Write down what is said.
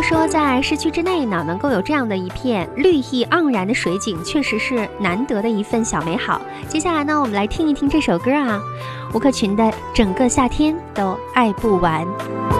说在市区之内呢，能够有这样的一片绿意盎然的水景，确实是难得的一份小美好。接下来呢，我们来听一听这首歌啊，吴克群的《整个夏天都爱不完》。